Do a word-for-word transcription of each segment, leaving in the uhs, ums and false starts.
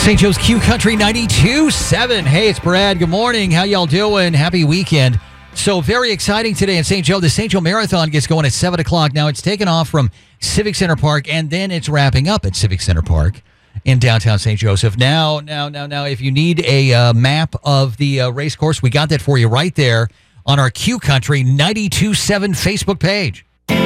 Saint Joe's Q Country ninety-two point seven. Hey, it's Brad. Good morning. How y'all doing? Happy weekend. So very exciting today in Saint Joe. The Saint Joe Marathon gets going at seven o'clock. Now, it's taken off from Civic Center Park, and then it's wrapping up at Civic Center Park in downtown Saint Joseph. Now, now, now, now, if you need a uh, map of the uh, race course, we got that for you right there on our Q Country ninety-two point seven Facebook page.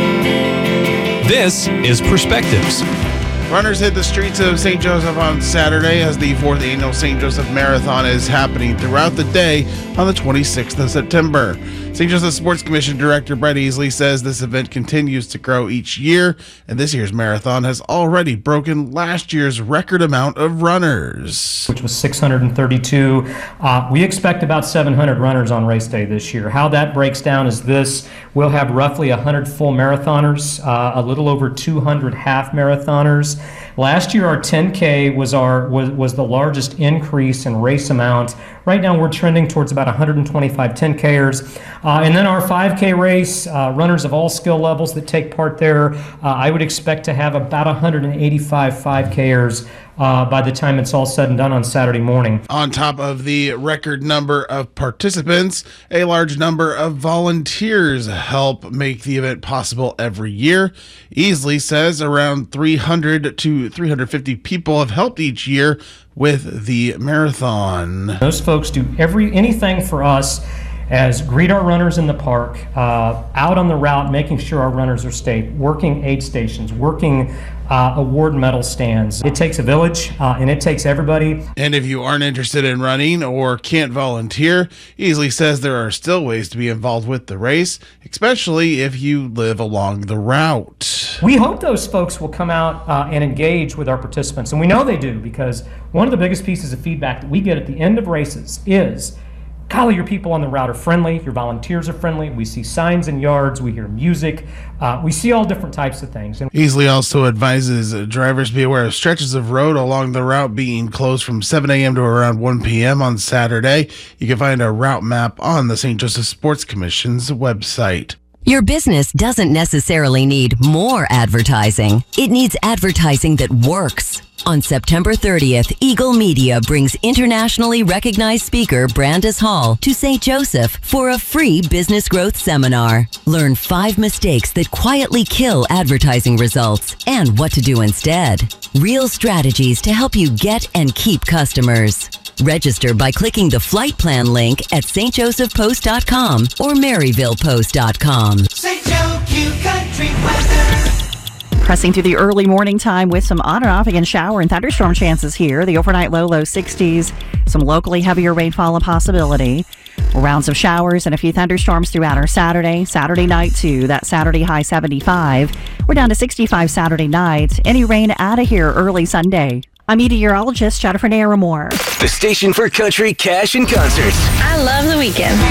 This is Perspectives. Runners hit the streets of Saint Joseph on Saturday as the fourth annual Saint Joseph Marathon is happening throughout the day on the twenty-sixth of September. Saint Joseph Sports Commission Director Brett Easley says this event continues to grow each year, and this year's marathon has already broken last year's record amount of runners, which was six hundred thirty-two. Uh, we expect about seven hundred runners on race day this year. How that breaks down is this. We'll have roughly one hundred full marathoners, uh, a little over two hundred half marathoners. Last year, our ten K was our was, was the largest increase in race amount. Right now, we're trending towards about one hundred twenty-five ten Kers. Uh, and then our five K race, uh, runners of all skill levels that take part there, uh, I would expect to have about one hundred eighty-five five Kers uh, by the time it's all said and done on Saturday morning. On top of the record number of participants, a large number of volunteers help make the event possible every year. Easley says around three hundred to three hundred fifty people have helped each year with the marathon. Those folks do every anything for us as greet our runners in the park, uh, out on the route, making sure our runners are safe, working aid stations, working uh, award medal stands. It takes a village, uh, and it takes everybody. And if you aren't interested in running or can't volunteer, Easley says there are still ways to be involved with the race, especially if you live along the route. We hope those folks will come out uh, and engage with our participants, and we know they do, because one of the biggest pieces of feedback that we get at the end of races is, golly, your people on the route are friendly, your volunteers are friendly, we see signs in yards, we hear music, uh, we see all different types of things. And Easley also advises drivers be aware of stretches of road along the route being closed from seven a.m. to around one p.m. on Saturday. You can find a route map on the Saint Joseph Sports Commission's website. Your business doesn't necessarily need more advertising. It needs advertising that works. On September thirtieth, Eagle Media brings internationally recognized speaker Brandis Hall to Saint Joseph for a free business growth seminar. Learn five mistakes that quietly kill advertising results and what to do instead. Real strategies to help you get and keep customers. Register by clicking the flight plan link at st joseph post dot com or maryville post dot com. Saint Joe Q Country weather. Pressing through the early morning time with some on and off again shower and thunderstorm chances here. The overnight low, low sixties. Some locally heavier rainfall a possibility. Rounds of showers and a few thunderstorms throughout our Saturday. Saturday night too. That Saturday high seventy-five. We're down to sixty-five Saturday night. Any rain out of here early Sunday. I'm meteorologist Jennifer Naramore. The station for country, cash, and concerts. I love the weekend.